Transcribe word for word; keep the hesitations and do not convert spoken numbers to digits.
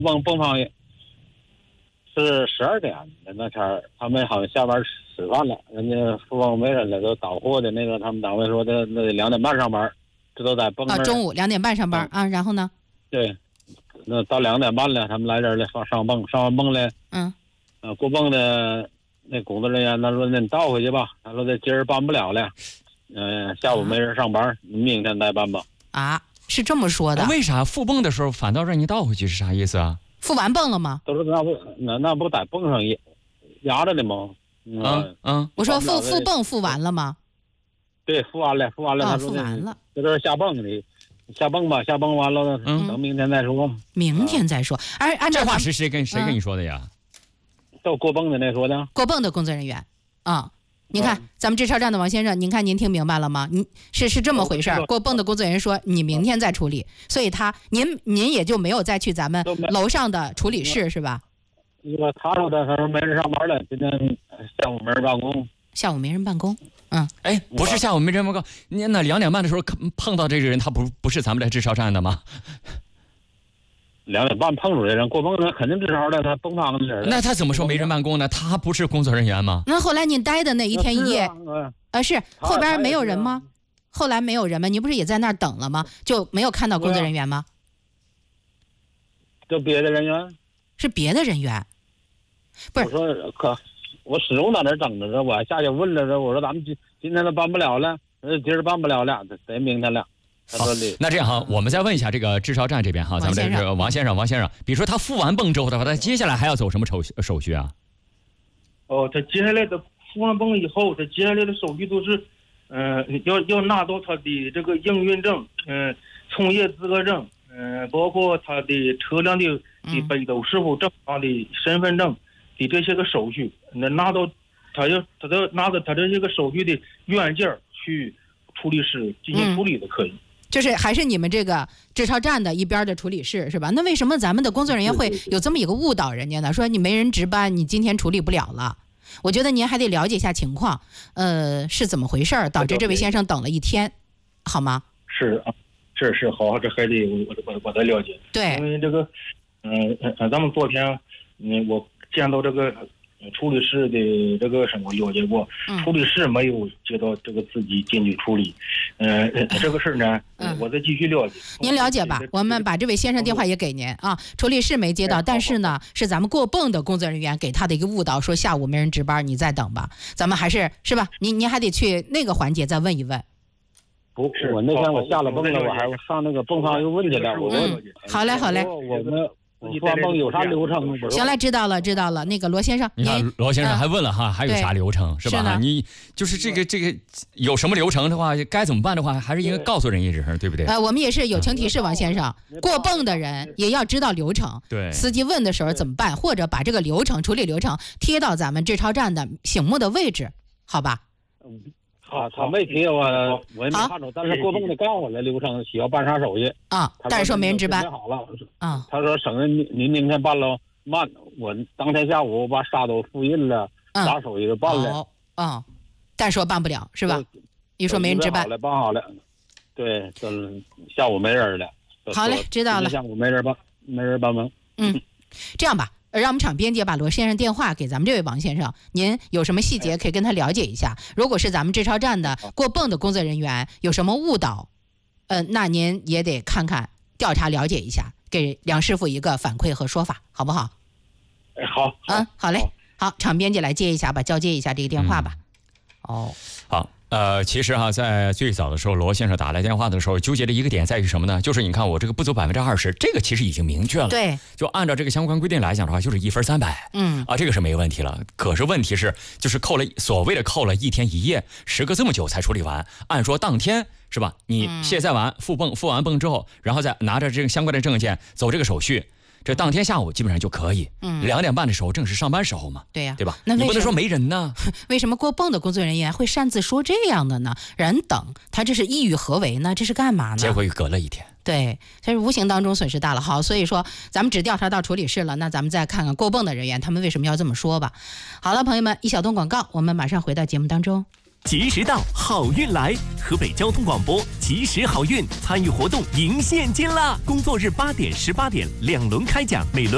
蹦蹦方是十二点的那天儿，他们好像下班吃饭了，人家富邦没人了，都倒货的那个，他们单位说的那得两点半上班，这都在蹦那儿。 啊，中午两点半上班、嗯、啊，然后呢？ 对，那到两点半了，他们来这儿了，上上蹦，上完蹦了， 嗯， 呃，过蹦的那工作人员他说：“那你倒回去吧。”他说：“这今儿办不了了，嗯、呃，下午没人上班，啊、你明天再办吧。” 啊，是这么说的？ 为啥复蹦的时候反倒让你倒回去是啥意思啊？ 复完蹦了吗？ 都是那不那那不在蹦上压压着呢吗？ 嗯嗯，嗯我说复复蹦复完了吗？ 对，复完了，复完了。 啊、 他说复完了， 这都是下蹦的，下蹦吧，下蹦完了，嗯、等明天再说。 明天再说。而按照这话是谁跟谁跟你说的呀？ 都过蹦的那说的。 过蹦的工作人员啊。您看，咱们这车站的王先生，您看您听明白了吗？您是是这么回事儿。过蹦的工作人员说，你明天再处理，所以他您您也就没有再去咱们楼上的处理室是吧？ 因为他说的，他说没人上班了，今天下午没人办公。 下午没人办公，嗯， 哎，不是下午没人办公，你那两点半的时候碰到这个人，他不不是咱们的治超站的吗？ 两点半碰出来人过蹦的，肯定治超的，他蹦汤的人。 那他怎么说没人办公呢？他不是工作人员吗？ 那后来您待的那一天一夜， 啊， 呃，是后边没有人吗？后来没有人吗？你不是也在那儿等了吗？就没有看到工作人员吗？ 就别的人员。 是别的人员，不是。 我说可，我始终在那等着呢，我还下去问了，我说咱们今今天都办不了了，今儿办不了了，得明天了。 好，那这样哈，我们再问一下这个治超站这边哈，咱们这是王先生，王先生，比如说他付完蹦之后的话，他接下来还要走什么手手续啊？ 哦，他接下来的付完蹦以后，他接下来的手续都是，嗯、呃，要要拿到他的这个营运证，嗯、呃，从业资格证，嗯、呃，包括他的车辆的的北斗是否正常的身份证的这些个手续，那拿到他要他都拿着他这些个手续的原件去处理室进行处理的可以。嗯， 就是还是你们这个治超站的一边的处理室是吧？那为什么咱们的工作人员会有这么一个误导人家呢？说你没人值班，你今天处理不了了。我觉得您还得了解一下情况，呃，是怎么回事导致这位先生等了一天，好吗？ 是啊，是是好，这还得我我我得了解。 对， 因为这个，嗯、呃，咱们昨天，嗯，我见到这个。处理室的这个什么了解过， 嗯、 处理室没有接到这个自己进去处理，呃，这个事呢，嗯、我再继续了解。 您了解吧？我们把这位先生电话也给您啊，处理室没接到，但是呢，是咱们过蹦的工作人员给他的一个误导，说下午没人值班，你再等吧。咱们还是是吧？您您还得去那个环节再问一问。 不是，我那天我下了蹦了，我还上那个蹦方又问去了。我嗯，好嘞，好嘞。 我们。你做梦有啥流程？ 行了，知道了，知道了。那个罗先生， 你看罗先生还问了哈，还有啥流程是吧？你就是这个这个有什么流程的话，该怎么办的话，还是应该告诉人一声，对不对？ 呃，我们也是友情提示王先生，过蹦的人也要知道流程。 对， 司机问的时候怎么办，或者把这个流程处理流程贴到咱们治超站的醒目的位置，好吧？ 嗯。啊，他没贴我，我也没看着。但是过蹦的告诉我了流程，需要办啥手续啊？但是说没人值班。 好了啊， 他说省得您您明天办了慢，我当天下午把沙都复印了，啥手续都办了。 啊，但说办不了是吧？一说没人值班。 好了，办好了。对，等下午没人了。 好嘞，知道了。 下午没人办，没人办吗？ 嗯，这样吧。让我们场编辑把罗先生电话给咱们这位王先生，您有什么细节可以跟他了解一下。如果是咱们治超站的过蹦的工作人员有什么误导，呃，那您也得看看调查了解一下，给梁师傅一个反馈和说法，好不好？ 哎，好， 嗯，好嘞，好，场编辑来接一下吧，交接一下这个电话吧。 嗯、哦，好。呃，其实哈，在最早的时候，罗先生打来电话的时候，纠结的一个点在于什么呢？就是你看我这个不走百分之二十，这个其实已经明确了。 对， 就按照这个相关规定来讲的话，就是一分三百。 嗯， 啊，这个是没问题了。可是问题是，就是扣了所谓的扣了一天一夜，时隔这么久才处理完。按说当天是吧？你卸载完复蹦，复完蹦之后，然后再拿着这个相关的证件走这个手续。这当天下午基本上就可以，嗯，两点半的时候正是上班时候嘛， 对呀、啊， 对吧？ 那你不能说没人呢？ 为什么过蹦的工作人员会擅自说这样的呢？人等他这是意欲何为呢？这是干嘛呢？ 结果又隔了一天， 对，这是无形当中损失大了。好，所以说咱们只调查到处理室了，那咱们再看看过蹦的人员他们为什么要这么说吧。好了，朋友们，一小段广告，我们马上回到节目当中。 及时到，好运来！河北交通广播及时好运参与活动赢现金啦！工作日八点、十八点两轮开奖，每轮